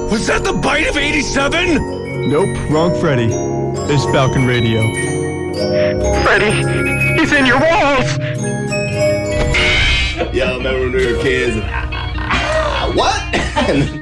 Was that the bite of 87? Nope, wrong Freddy. It's Falcon Radio. Freddy, he's in your walls! Yo, remember when we were kids? What? And